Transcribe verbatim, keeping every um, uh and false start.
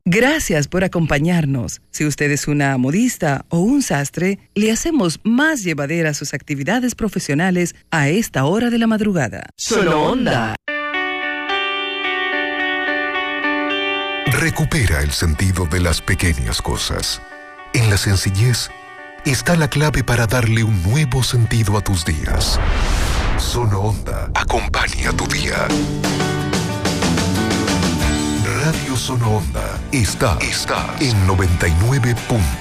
Gracias por acompañarnos. Si usted es una modista o un sastre, le hacemos más llevaderas sus actividades profesionales a esta hora de la madrugada. Solo Onda. Recupera el sentido de las pequeñas cosas. En la sencillez está la clave para darle un nuevo sentido a tus días. Solo Onda acompaña tu día. Radio Solo Onda está, está en noventa y nueve punto uno.